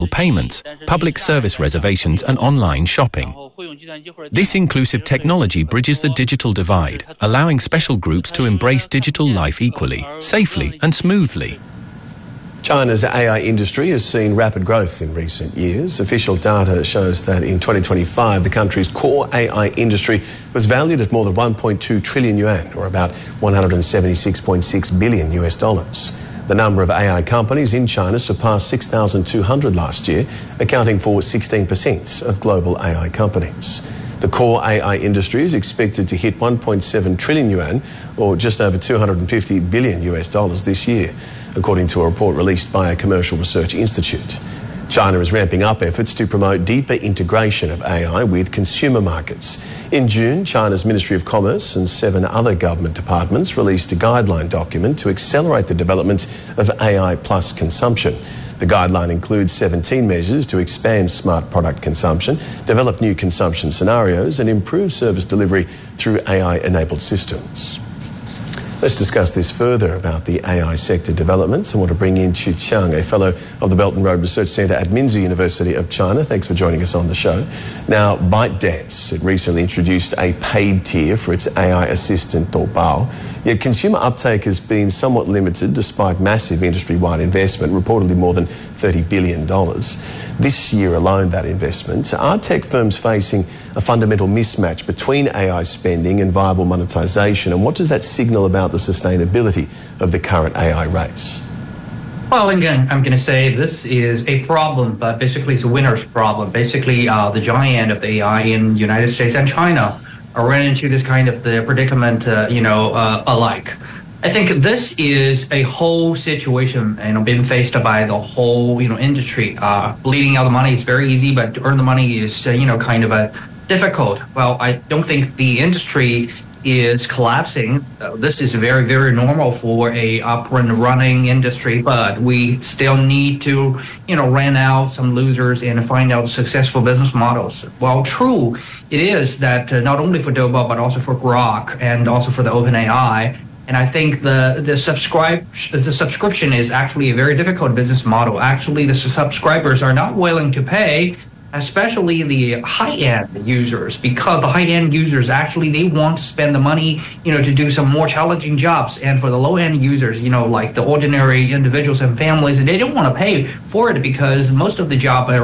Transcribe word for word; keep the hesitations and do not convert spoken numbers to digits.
payments, public service reservations, and online shopping. This inclusive technology bridges the digital divide, allowing special groups to embrace digital life equally, safely, and smoothly. China's A I industry has seen rapid growth in recent years. Official data shows that in twenty twenty-five, the country's core A I industry was valued at more than one point two trillion yuan, or about one hundred seventy-six point six billion U S dollars. The number of A I companies in China surpassed six thousand two hundred last year, accounting for sixteen percent of global A I companies. The core A I industry is expected to hit one point seven trillion yuan, or just over two hundred fifty billion U S dollars this year, according to a report released by a commercial research institute. China is ramping up efforts to promote deeper integration of A I with consumer markets. In June, China's Ministry of Commerce and seven other government departments released a guideline document to accelerate the development of A I plus consumption. The guideline includes seventeen measures to expand smart product consumption, develop new consumption scenarios, and improve service delivery through A I-enabled systems. Let's discuss this further about the A I sector developments. I want to bring in Chu Qiang, a fellow of the Belt and Road Research Centre at Minzu University of China. Thanks for joining us on the show. Now, ByteDance, it recently introduced a paid tier for its A I assistant, Doubao. Yet consumer uptake has been somewhat limited despite massive industry-wide investment, reportedly more than thirty billion dollars. This year alone, that investment. Are tech firms facing a fundamental mismatch between A I spending and viable monetisation? And what does that signal about the sustainability of the current A I race? Well, again, I'm going to say this is a problem, but basically it's a winner's problem. Basically, uh, the giant of the A I in the United States and China are running into this kind of the predicament, uh, you know, uh, alike. I think this is a whole situation, you know, being faced by the whole, you know, industry. Uh, bleeding out the money is very easy, but to earn the money is, uh, you know, kind of a difficult. Well, I don't think the industry is collapsing. Uh, this is very, very normal for a up and running industry, but we still need to, you know, rent out some losers and find out successful business models. Well, true, it is that uh, not only for Doubao, but also for Grok and also for the OpenAI. And I think the the subscribe the subscription is actually a very difficult business model. Actually, the subscribers are not willing to pay, especially the high-end users, because the high-end users actually they want to spend the money, you know, to do some more challenging jobs. And for the low-end users, you know, like the ordinary individuals and families, they don't want to pay for it because most of the job